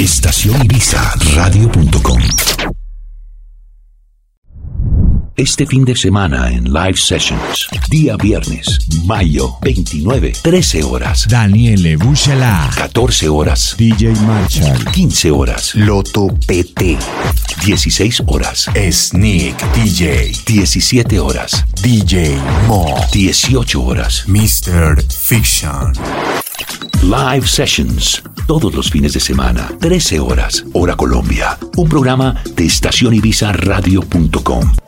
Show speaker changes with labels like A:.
A: Estación Ibiza Radio.com. Este fin de semana en Live Sessions, día viernes, mayo 29, 13 horas.
B: Daniele Buchala.
A: 14 horas.
B: DJ Marshall.
A: 15 horas.
C: Loto PT.
A: 16 horas.
C: Sneak DJ.
A: 17 horas.
C: DJ Mo.
A: 18 horas.
C: Mr. Fiction.
A: Live Sessions, todos los fines de semana, 13 horas, hora Colombia. Un programa de Estación Ibiza Radio.com.